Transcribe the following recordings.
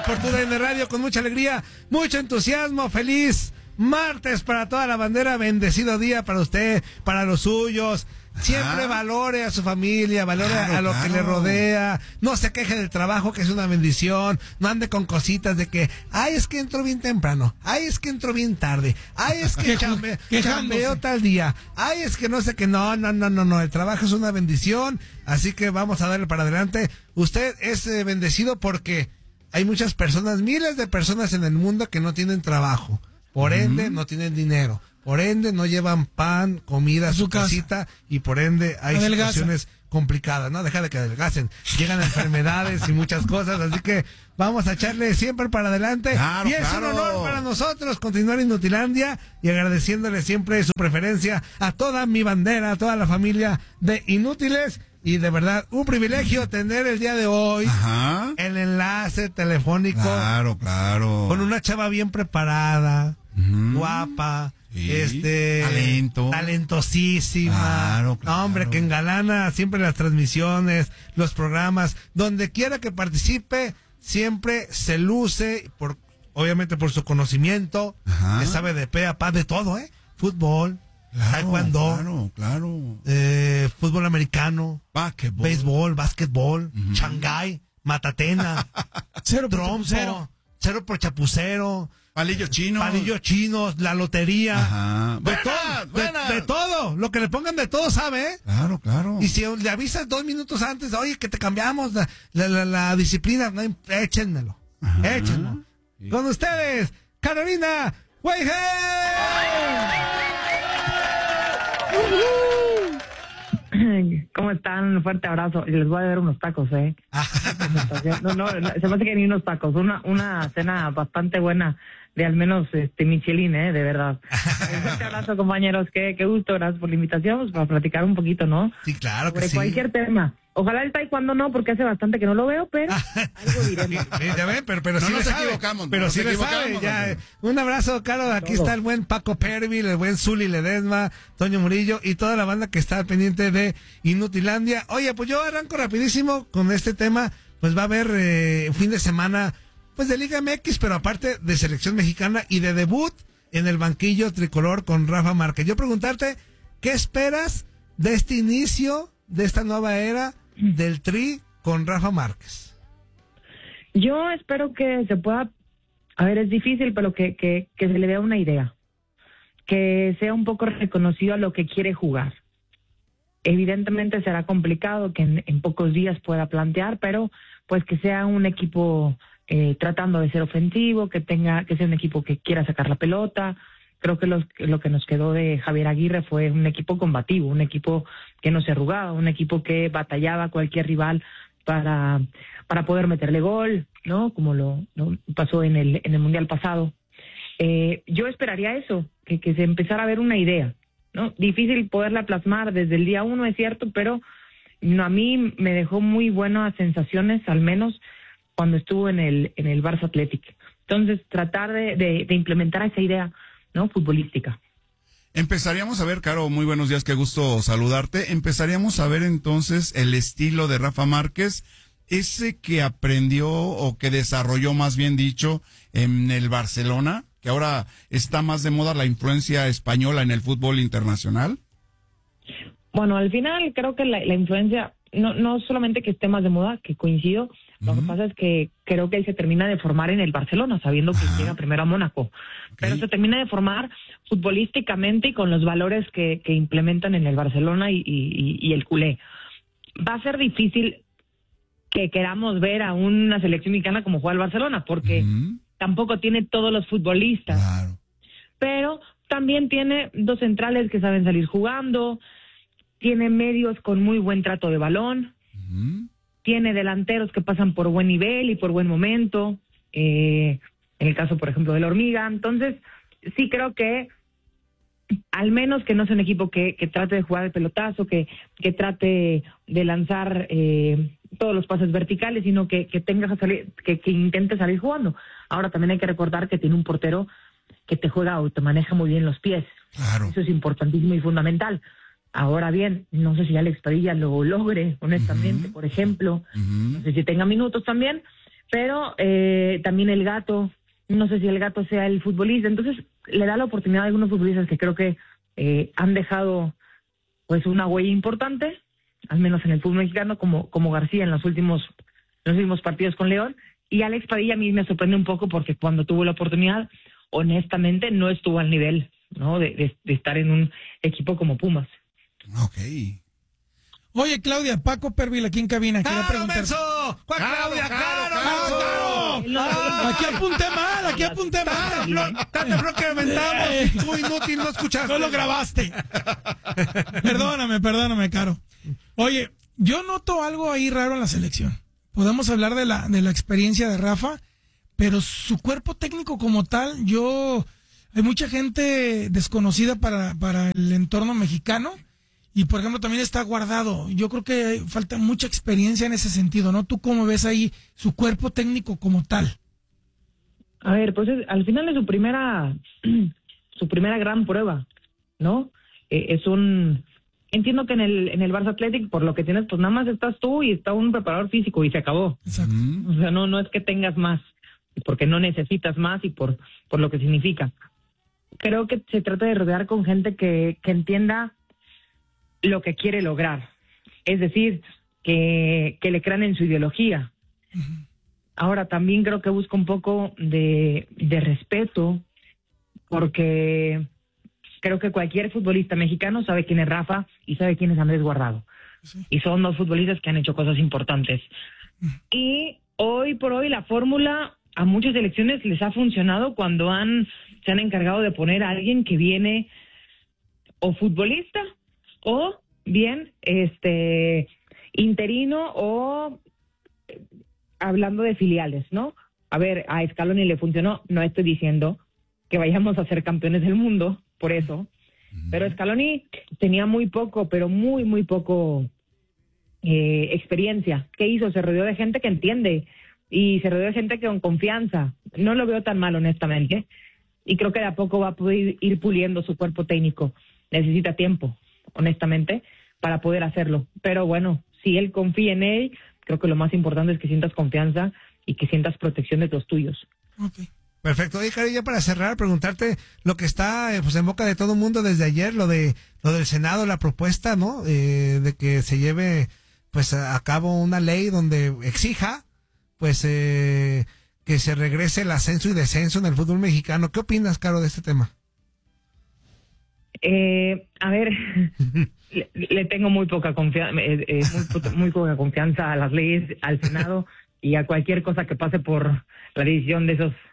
por TUDN Radio con mucha alegría, mucho entusiasmo, feliz martes para toda la bandera, bendecido día para usted, para los suyos. Siempre valore a su familia, valore a lo que le rodea, no se queje del trabajo, que es una bendición, no ande con cositas de que, ay, es que entro bien temprano, ay, es que entro bien tarde, ay, es que chambeo tal día, ay, es que no sé qué, no, el trabajo es una bendición, así que vamos a darle para adelante. Usted es bendecido porque hay muchas personas, miles de personas en el mundo que no tienen trabajo, por ende no tienen dinero. Por ende, no llevan pan, comida, su casita, y por ende hay situaciones complicadas, ¿no? Deja de que adelgacen. Llegan enfermedades y muchas cosas, así que vamos a echarle siempre para adelante. Claro, y es un honor para nosotros continuar Inutilandia y agradeciéndole siempre su preferencia a toda mi bandera, a toda la familia de Inútiles. Y de verdad, un privilegio tener el día de hoy el enlace telefónico. Claro. Con una chava bien preparada, guapa. Sí, talentosísima, claro. No, hombre, que engalana siempre las transmisiones, los programas, donde quiera que participe, siempre se luce, obviamente por su conocimiento, le sabe de pe a pa de todo, fútbol, taekwondo, fútbol americano, béisbol, básquetbol, Shanghái, matatena, trompo, cero por chapucero, palillos chinos, la lotería, de todo, lo que le pongan de todo sabe, Claro. Y si le avisas 2 minutos antes, oye, que te cambiamos la disciplina, no, échenmelo. Sí. Con ustedes, Carolina Weihe. ¿Cómo están? Un fuerte abrazo. Les voy a dar unos tacos, No, se me hace que ni unos tacos. Una cena bastante buena de al menos Michelin, de verdad. Un fuerte abrazo, compañeros. Qué gusto, gracias por la invitación, para platicar un poquito, ¿no? Sí, claro que sobre sí. Cualquier tema. Ojalá el taekwondo no, porque hace bastante que no lo veo, pero algo diremos. Ya ven, pero no sí nos le sabe. equivocamos. Pero sí le sabe. Ya. Un abrazo, Caro. Aquí está el buen Paco Perville, el buen Zuli Ledesma, Toño Murillo y toda la banda que está pendiente de Inutilandia. Oye, pues yo arranco rapidísimo con este tema. Pues va a haber fin de semana pues de Liga MX, pero aparte de selección mexicana y de debut en el banquillo tricolor con Rafa Márquez. Yo preguntarte, ¿qué esperas de este inicio, de esta nueva era del Tri con Rafa Márquez? Yo espero que se pueda, a ver, es difícil, pero que se le vea una idea, que sea un poco reconocido a lo que quiere jugar. Evidentemente será complicado que en pocos días pueda plantear, pero pues que sea un equipo tratando de ser ofensivo, que sea un equipo que quiera sacar la pelota. Creo que lo que nos quedó de Javier Aguirre fue un equipo combativo, un equipo que no se arrugaba, un equipo que batallaba a cualquier rival para poder meterle gol, ¿no? Como lo pasó en el Mundial pasado. Yo esperaría eso, que se empezara a ver una idea, ¿no? Difícil poderla plasmar desde el día 1, es cierto, pero a mí me dejó muy buenas sensaciones, al menos cuando estuvo en el Barça Athletic. Entonces, tratar de implementar esa idea, ¿no? Futbolística. Empezaríamos a ver, Caro, muy buenos días, qué gusto saludarte. Empezaríamos a ver entonces el estilo de Rafa Márquez, ese que aprendió o que desarrolló, más bien dicho, en el Barcelona, que ahora está más de moda la influencia española en el fútbol internacional. Bueno, al final creo que la influencia, no solamente que esté más de moda, que coincido, lo que pasa es que creo que él se termina de formar en el Barcelona, sabiendo que llega primero a Mónaco. Pero se termina de formar futbolísticamente y con los valores que implementan en el Barcelona y el culé. Va a ser difícil que queramos ver a una selección mexicana como juega el Barcelona, porque tampoco tiene todos los futbolistas. Claro. Pero también tiene 2 centrales que saben salir jugando, tiene medios con muy buen trato de balón, tiene delanteros que pasan por buen nivel y por buen momento, en el caso, por ejemplo, de la Hormiga. Entonces, sí creo que al menos que no sea un equipo que trate de jugar el pelotazo, que trate de lanzar todos los pases verticales, sino que tenga que intente salir jugando. Ahora también hay que recordar que tiene un portero que te juega o te maneja muy bien los pies. Claro. Eso es importantísimo y fundamental. Ahora bien, no sé si Alex Padilla lo logre, honestamente, por ejemplo. No sé si tenga minutos también, pero también el Gato, no sé si el Gato sea el futbolista, entonces le da la oportunidad a algunos futbolistas que creo que han dejado pues una huella importante, al menos en el fútbol mexicano, como García en los últimos partidos con León, y Alex Padilla a mí me sorprende un poco porque cuando tuvo la oportunidad, honestamente no estuvo al nivel, ¿no? de estar en un equipo como Pumas. Ok. Oye, Claudia, Paco Pervil aquí en cabina. Quería preguntar. ¿Cuál Claudia? ¡Claro! Aquí apunté mal. Tanto flor que aventamos y tú inútil no escuchaste. No lo grabaste. Perdóname, Caro. Oye, yo noto algo ahí raro en la selección. Podemos hablar de la experiencia de Rafa, pero su cuerpo técnico como tal, hay mucha gente desconocida para el entorno mexicano. Y, por ejemplo, también está Guardado. Yo creo que falta mucha experiencia en ese sentido, ¿no? ¿Tú cómo ves ahí su cuerpo técnico como tal? A ver, pues al final es su primera gran prueba, ¿no? Entiendo que en el Barça Athletic, por lo que tienes, pues nada más estás tú y está un preparador físico y se acabó. Exacto. O sea, no es que tengas más, porque no necesitas más y por lo que significa. Creo que se trata de rodear con gente que entienda lo que quiere lograr, es decir, que le crean en su ideología. Uh-huh. Ahora también creo que busca un poco de respeto, porque creo que cualquier futbolista mexicano sabe quién es Rafa y sabe quién es Andrés Guardado. Sí. Y son dos futbolistas que han hecho cosas importantes. Uh-huh. Y hoy por hoy la fórmula a muchas selecciones les ha funcionado cuando se han encargado de poner a alguien que viene o futbolista o bien interino o hablando de filiales, ¿no? A ver, a Scaloni le funcionó, no estoy diciendo que vayamos a ser campeones del mundo, por eso, pero Scaloni tenía muy poco, pero muy, muy poco experiencia. ¿Qué hizo? Se rodeó de gente que entiende y se rodeó de gente que con confianza. No lo veo tan mal, honestamente, y creo que de a poco va a poder ir puliendo su cuerpo técnico. Necesita tiempo, honestamente, para poder hacerlo. Pero bueno, si él confía en él, creo que lo más importante es que sientas confianza y que sientas protección de los tuyos. Okay. Perfecto. Oye, Cari, ya para cerrar, preguntarte lo que está pues en boca de todo el mundo desde ayer, lo del Senado, la propuesta, ¿no? De que se lleve pues a cabo una ley donde exija pues que se regrese el ascenso y descenso en el fútbol mexicano. ¿Qué opinas, Caro, de este tema? A ver, le tengo muy poca confianza, muy poca confianza a las leyes, al Senado y a cualquier cosa que pase por la decisión de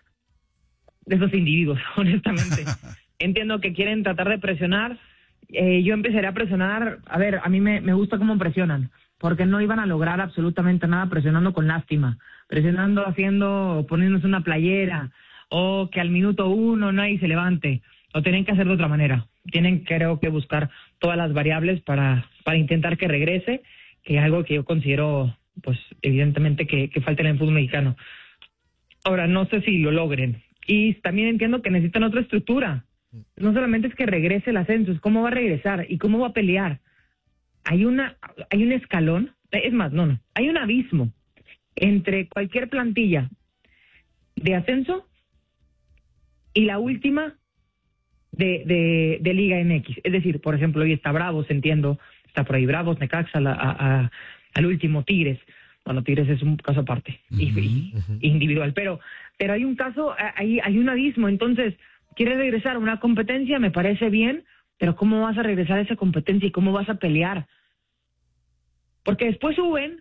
esos individuos, honestamente. Entiendo que quieren tratar de presionar. Yo empezaré a presionar. A ver, a mí me gusta cómo presionan, porque no iban a lograr absolutamente nada presionando con lástima, presionando poniéndose una playera, o que al minuto 1 nadie se levante. Lo tienen que hacer de otra manera. Tienen, creo, que buscar todas las variables para intentar que regrese, que es algo que yo considero, pues, evidentemente que falta en el fútbol mexicano. Ahora, no sé si lo logren. Y también entiendo que necesitan otra estructura. No solamente es que regrese el ascenso, es cómo va a regresar y cómo va a pelear. Hay un escalón, es más, no, hay un abismo entre cualquier plantilla de ascenso y la última de Liga MX. Es decir, por ejemplo, hoy está Bravos, entiendo, está por ahí Bravos, Necaxa, al último Tigres. Bueno, Tigres es un caso aparte, individual, pero hay un caso, hay un abismo. Entonces, ¿quieres regresar a una competencia? Me parece bien, pero ¿cómo vas a regresar a esa competencia y cómo vas a pelear? Porque después suben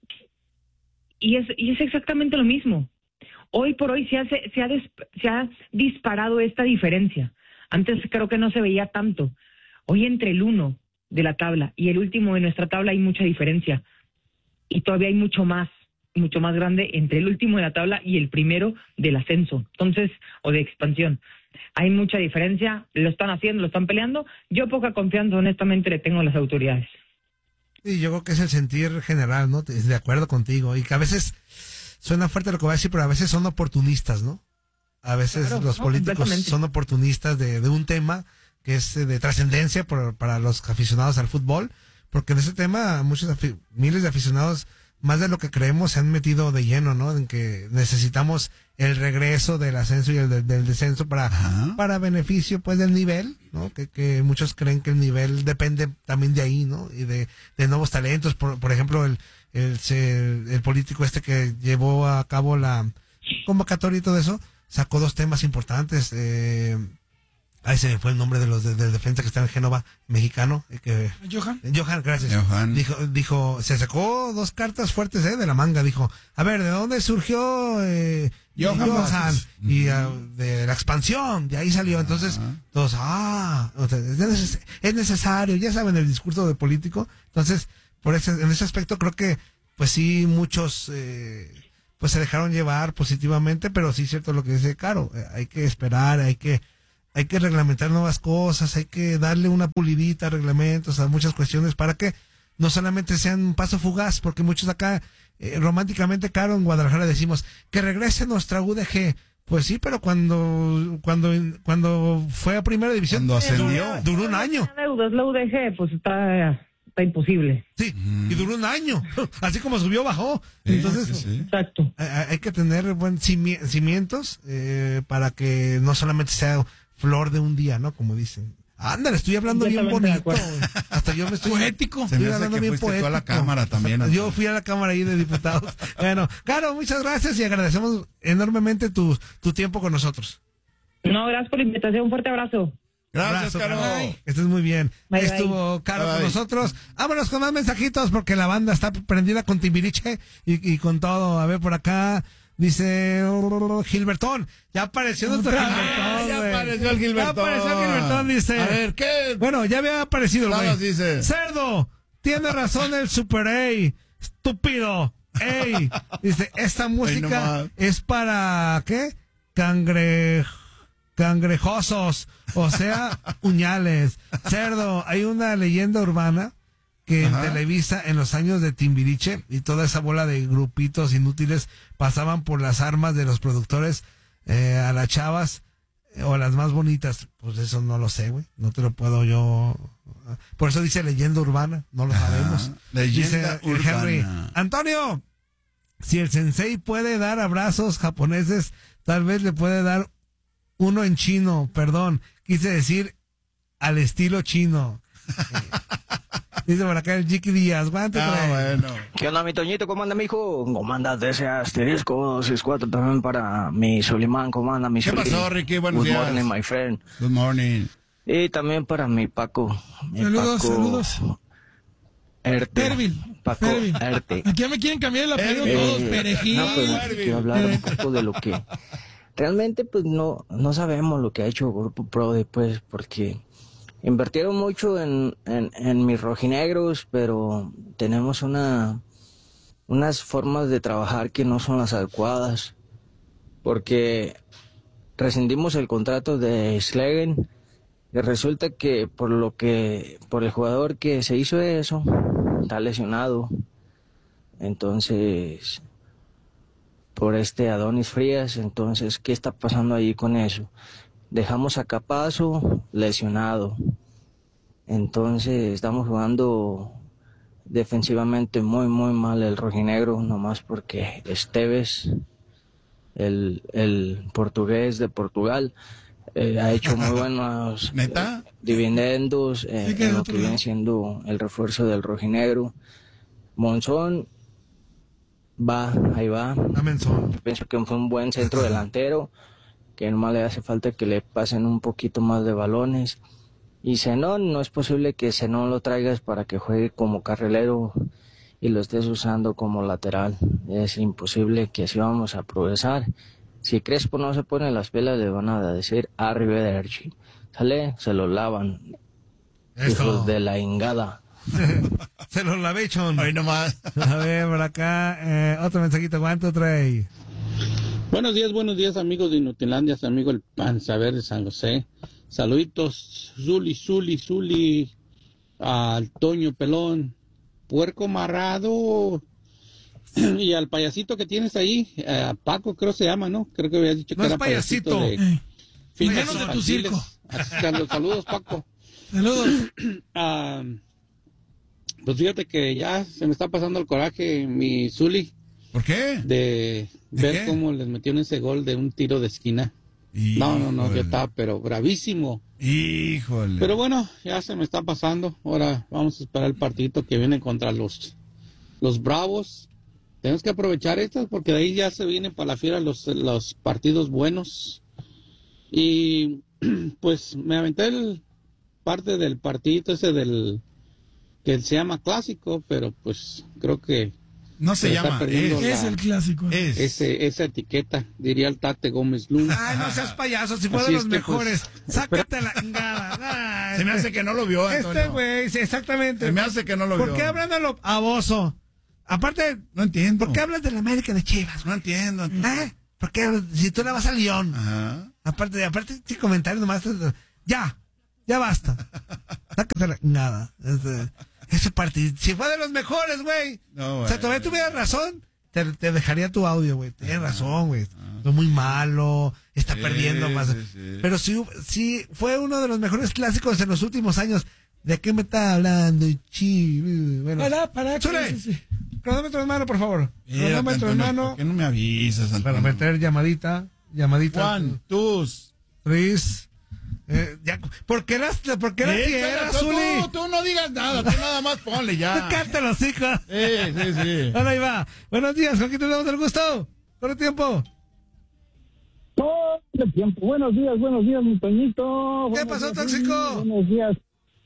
y es exactamente lo mismo. Hoy por hoy se ha disparado esta diferencia. Antes creo que no se veía tanto. Hoy entre el 1 de la tabla y el último de nuestra tabla hay mucha diferencia. Y todavía hay mucho más grande entre el último de la tabla y el primero del ascenso, entonces, o de expansión. Hay mucha diferencia, lo están haciendo, lo están peleando. Yo poca confianza, honestamente, le tengo a las autoridades. Y yo creo que es el sentir general, ¿no? De acuerdo contigo. Y que a veces suena fuerte lo que voy a decir, pero a veces son oportunistas, ¿no? A veces claro, los políticos son oportunistas de un tema que es de trascendencia para los aficionados al fútbol, porque en ese tema miles de aficionados más de lo que creemos, se han metido de lleno, ¿no? En que necesitamos el regreso del ascenso y el del descenso para beneficio, pues, del nivel, ¿no? Que muchos creen que el nivel depende también de ahí, ¿no? Y de nuevos talentos. Por ejemplo, el político que llevó a cabo la convocatoria y todo eso, sacó 2 temas importantes. Ahí se me fue el nombre del defensa que está en Génova, mexicano. Johan, gracias. Johan. Dijo, se sacó 2 cartas fuertes de la manga. Dijo, a ver, ¿de dónde surgió Johan? Y de la expansión, de ahí salió. Entonces, todos, es necesario, ya saben el discurso de político. Entonces, en ese aspecto creo que, pues sí, muchos pues se dejaron llevar positivamente, pero sí es cierto lo que dice Caro, hay que esperar, hay que reglamentar nuevas cosas, hay que darle una pulidita a reglamentos, a muchas cuestiones para que no solamente sean un paso fugaz, porque muchos acá, románticamente, Caro, en Guadalajara decimos que regrese nuestra UDG. Pues sí, pero cuando fue a primera división, cuando ascendió, duró un año. La UDG, pues está imposible. Sí, y duró un año. Así como subió, bajó. Entonces, sí. Exacto. Hay que tener buen cimientos para que no solamente sea flor de un día, ¿no? Como dicen. Ándale, estoy hablando bien bonito. Hasta yo me estoy poético. Se me hace que fuiste tú a la cámara también. Yo fui a la cámara ahí de diputados. Bueno, Caro, muchas gracias y agradecemos enormemente tu tiempo con nosotros. No, gracias por la invitación. Un fuerte abrazo. Gracias, Caro. Estés muy bien. Bye, Estuvo Caro bye. con nosotros. Vámonos con más mensajitos porque la banda está prendida con Timbiriche y con todo. A ver, por acá dice Gilbertón. Ya apareció nuestro Gilbertón. Ya güey. apareció el Gilbertón. Ya apareció el Gilbertón, dice. A ver, ¿qué? Bueno, ya había aparecido el güey. Vamos, dice. Cerdo, tiene razón el Super A. Estúpido. Ey. Dice, esta música nomás. es para, ¿qué? Cangrejosos, o sea, uñales. Cerdo, hay una leyenda urbana que en Televisa, en los años de Timbiriche y toda esa bola de grupitos inútiles, pasaban por las armas de los productores a las chavas o a las más bonitas. Pues eso no lo sé, güey. No te lo puedo yo. Por eso dice leyenda urbana, no lo sabemos. Leyenda Dice el Henry, urbana. Antonio, si el sensei puede dar abrazos japoneses, tal vez le puede dar uno en chino, perdón, quise decir al estilo chino. Dice por acá el Jiki Díaz, guante. Bueno. ¿Qué onda, mi Toñito? ¿Cómo anda, mijo? ¿Cómo anda ese asterisco 264 también para mi Solimán? ¿Cómo anda, mi ¿Qué Solimán? pasó, Ricky? Buenos Good días. morning, my friend. Good morning. Y también para mi Paco. Mi Saludos, Paco saludos. Erte. Pervil. Paco Pervil. Erte. Aquí ya me quieren cambiar el apellido Pervil. todos, perejil. No, pues quiero hablar un poco de lo que... Realmente, pues no sabemos lo que ha hecho Grupo Prode, pues, porque invirtieron mucho en mis rojinegros, pero tenemos unas formas de trabajar que no son las adecuadas, porque rescindimos el contrato de Slegen y resulta que por el jugador que se hizo eso está lesionado. Entonces, por Adonis Frías, entonces, ¿qué está pasando ahí con eso? Dejamos a Capazo lesionado. Entonces, estamos jugando defensivamente muy, muy mal el rojinegro, nomás porque Esteves, el portugués de Portugal, ha hecho muy buenos ¿Neta? dividendos que en es lo otro que viene lado. siendo el refuerzo del rojinegro. Monzón ahí va. Amenzón. Pienso que fue un buen centro delantero, que nomás le hace falta que le pasen un poquito más de balones. Y Zenón, no es posible que Zenón lo traigas para que juegue como carrilero y lo estés usando como lateral. Es imposible, que así vamos a progresar. Si Crespo no se pone las pelas, le van a decir arrivederci. Sale, se lo lavan. Eso. Hijos de la ingada. Se los lavé, chon. Hoy nomás. A ver, por acá, otro mensajito, ¿cuánto trae? Buenos días, amigos de Inutilandia, amigo el Panza Verde San José. Saluditos, Zuli, al Toño Pelón, Puerco Marrado, y al payasito que tienes ahí, Paco creo se llama, ¿no? Creo que habías dicho No que es era payasito. payasito. De Y fines menos de tu infantiles. circo. Saludos, Paco. Saludos. Pues fíjate que ya se me está pasando el coraje, mi Zuli, ¿Por qué? de ver qué? cómo les metieron ese gol de un tiro de esquina. No, yo estaba pero bravísimo. Híjole. Pero bueno, ya se me está pasando. Ahora vamos a esperar el partidito que viene contra los Bravos. Tenemos que aprovechar estas porque de ahí ya se vienen para la fiera los partidos buenos. Y pues me aventé parte del partidito ese que se llama clásico, pero pues creo que No se está llama. perdiendo Es el clásico. esa etiqueta, diría el Tate Gómez Luna. Ay, no seas payaso, si fue Así de es los que, mejores. Sácate la chingada. Ay, Se me hace que no lo vio, Antonio. güey, sí, exactamente. Se me hace que no lo vio. ¿Por qué hablan de lo baboso? Aparte, No entiendo. ¿por qué hablas de la América de Chivas? No entiendo. ¿Eh? Porque si tú le vas a León. Ajá. Aparte, sí, comentarios nomás. Ya basta. Sácate nada. Ese partido, si fue de los mejores, güey. No, O sea, todavía tuvieras razón, te dejaría tu audio, güey. Tienes razón, güey. Es muy malo, está perdiendo más. Sí. Pero sí, fue uno de los mejores clásicos en los últimos años. ¿De qué me está hablando? Bueno, Para. Zule, cronómetro en mano, por favor. Mírate, Cronómetro en Antonio, mano. ¿por qué no me avisas, Antonio? Para meter llamadita. 1, 2. 3. ¿Por qué las cierras, Zuli? Tú no digas nada, tú nada más ponle ya. Cállate los hijos. Sí. Ahora ahí va. Buenos días, ¿con quién te damos el gusto? ¿Todo el tiempo? Todo el tiempo. Buenos días, mi Toñito. ¿Qué Buenos pasó, días, tóxico? Buenos días,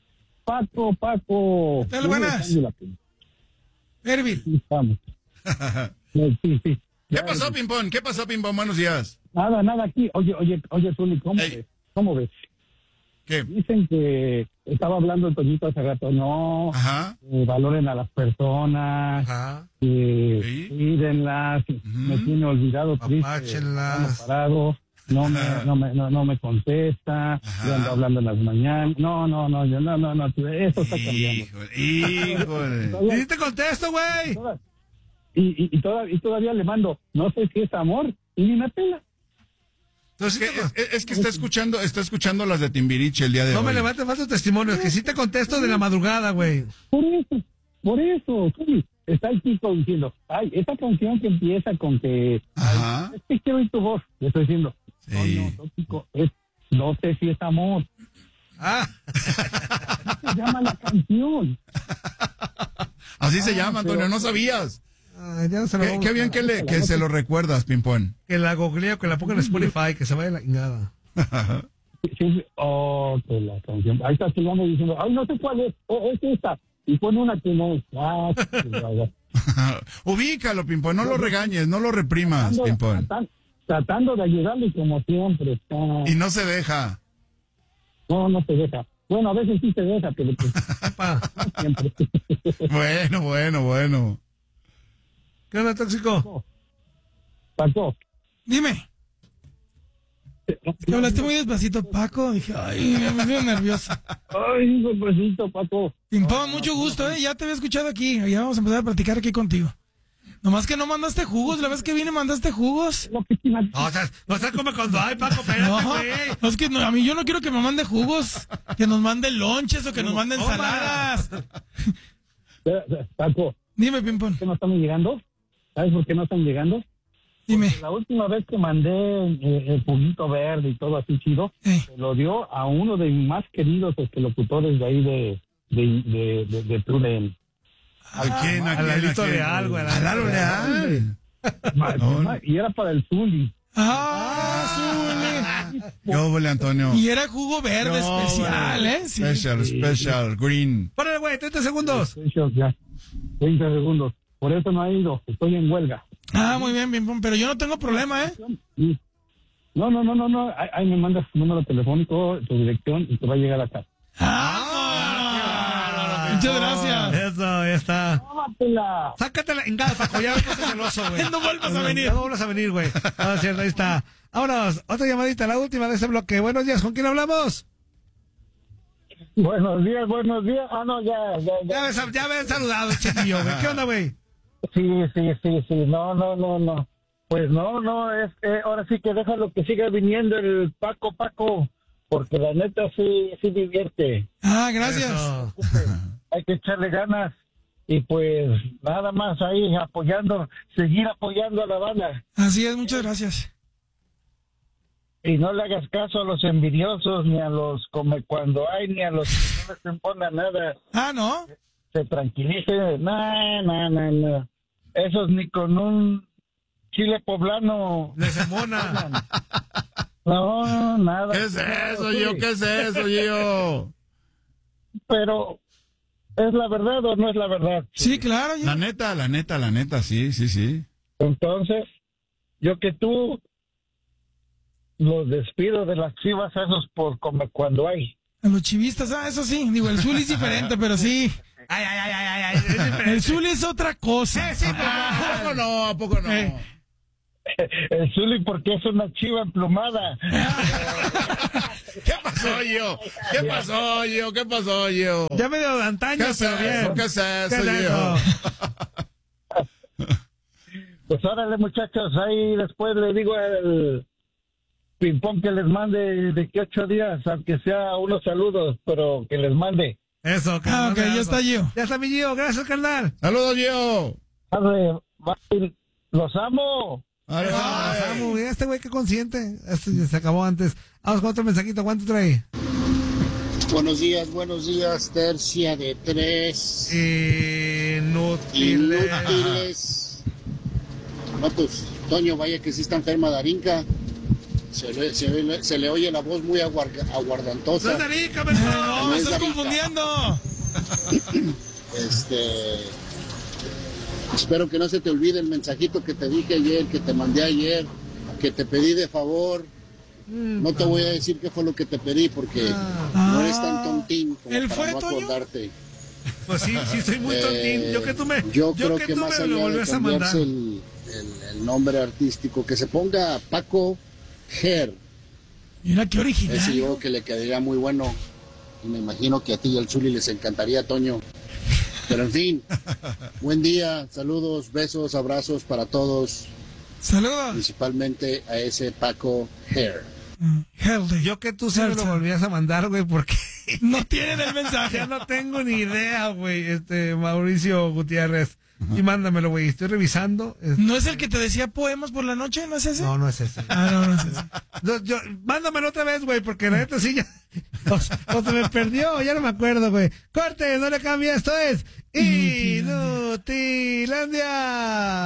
Paco. Dale, buenas. Ervil. Sí, estamos. Sí. ¿Qué pasó, Pimpón? Buenos días. Nada aquí. Oye, Zuli, Ey. ¿cómo ves? ¿Qué? Dicen que estaba hablando el Toñito hace rato, no, Ajá. valoren a las personas, Ajá. Sí. cuídenlas, me tiene olvidado, triste, Apáchenlas. parado, no me contesta, yo ando hablando en las mañanas, no, eso está cambiando. Híjole. ¿Y te contesto, güey? Y todavía le mando, no sé si es amor, y ni me pela. Entonces, Es que está escuchando las de Timbiriche el día de no hoy. me levantes falsos testimonios, que sí te contesto de la madrugada, güey. Por eso, sí, está el chico diciendo, ay, esa canción que empieza con que, Ajá. es que quiero oír tu voz, le estoy diciendo, Sí. no, chico, no sé si es amor, Ah, se llama la canción. Así se llama, Antonio, no sabías. ya no se lo vamos Qué bien que se lo recuerdas, Pimpón. Que la googleo, que la ponga en Spotify, que se vaya la chingada. Sí, que la canción, ahí está chingando diciendo, ay, no sé cuál es esta, y pone una que no es, Ubícalo, Pimpón, no lo regañes, no lo reprimas, Pimpón. tratando de ayudarle como siempre, Y no se deja. no se deja. Bueno, a veces sí se deja, pero pues, Epa, no siempre. Bueno. ¿qué onda, tóxico? Paco, Dime. Te hablaste muy despacito, Paco. Dije, ay, me veo nervioso. ay, pobrecito, Paco. Pimpón, mucho gusto, ya te había escuchado aquí. Ya vamos a empezar a platicar aquí contigo. Nomás que no mandaste jugos, la vez que vine mandaste jugos. Lo que te No seas como cuando hay, Paco, espérate, No, güey. es que a mí yo no quiero que me mande jugos, que nos manden lonches o que nos manden ensaladas. Paco, Dime, Pimpón, ¿por qué no están llegando? ¿Sabes por qué no están llegando? dime. Porque la última vez que mandé el puñito verde y todo así chido, se lo dio a uno de mis más queridos locutores de ahí de TUDN. ¿A quién? Al Lalito Leal, güey. A Lalo Leal. Y era para el Zuli. Zuli. ¿Qué hubo, Antonio? Y era jugo verde especial, ¿eh? Sí. Special, green. Ponle, güey, 30 segundos. Ya, 30 segundos. Por eso no ha ido, estoy en huelga. Muy bien, Pimpón, pero yo no tengo problema, ¿eh? No. Ahí me mandas tu número telefónico, tu dirección y te va a llegar acá. Muchas gracias. Eso, ya está. ¡Tómatela! Sácatela, engada, Paco, ya me puse celoso, güey. No vuelvas a venir. Ya no vuelvas a venir, güey. No, es cierto, ahí está. Vámonos, otra llamadita, la última de este bloque. Buenos días, ¿con quién hablamos? Buenos días. Ah, no, ya. Ya me han saludado, chiquillo, güey. ¿Qué onda, güey? Sí. No. Pues no, es ahora sí que déjalo que siga viniendo el Paco, porque la neta sí divierte. Gracias. Eso. Hay que echarle ganas. Y pues nada más ahí seguir apoyando a la banda. Así es, muchas gracias. Y no le hagas caso a los envidiosos, ni a los come cuando hay, ni a los que no les imponga nada. Ah, ¿no? Se tranquilice. No. Esos ni con un chile poblano. Les emona. No, nada. ¿Qué es eso, Gio? ¿Qué es eso, Gio? Pero, ¿es la verdad o no es la verdad? Sí, claro. La neta, sí. Entonces, yo que tú los despido de las Chivas a esos por como cuando hay. A los chivistas, eso sí. Digo, el Zuli es diferente, pero sí. Ay. El Zuli es otra cosa. Sí, pero ¿A poco no? El Zuli porque es una chiva emplumada. ¿Qué pasó, Gio? ya medio de antaño, pero bien. ¿Qué es eso, ¿Qué es Gio? Pues órale, muchachos, ahí después le digo al ping-pong que les mande de que 8 días, aunque sea unos saludos, pero que les mande. Eso, carnal. Ok, ya está Gio. Ya está mi Gio, gracias, carnal. Saludos, Gio. Los amo. Samu, este güey que consciente. Este ya se acabó antes. Vamos con otro mensajito, ¿cuánto trae? Buenos días, tercia de 3. Inútiles. No, pues, Toño, vaya que sí está enferma Darinka. Se le oye la voz muy aguardantosa. ¡No es Darinka, No, me estás confundiendo. Espero que no se te olvide el mensajito que te dije ayer, que te mandé ayer, que te pedí de favor. No te voy a decir qué fue lo que te pedí porque no eres tan tontín como ¿Él para fue, no Toño? acordarte. Pues sí, soy muy tontín. Yo creo que más me allá lo de volvías a mandar. cambiarse el nombre artístico, que se ponga Paco Ger. Mira qué original. Ese yo que le quedaría muy bueno. Y me imagino que a ti y al Zuli les encantaría, Toño. Pero en fin, buen día, saludos, besos, abrazos para todos. Saludos. Principalmente a ese Paco Hair. Yo que tú sí me lo volvías a mandar, güey, porque no tienen el mensaje. Ya no tengo ni idea, güey, Mauricio Gutiérrez. Y mándamelo, güey, estoy revisando. ¿No es el que te decía poemas por la noche? ¿No es ese? No es ese. No es ese. Mándamelo otra vez, güey, porque la neta sí ya... O se me perdió, ya no me acuerdo, güey. Corte, no le cambia, esto es Inutilandia.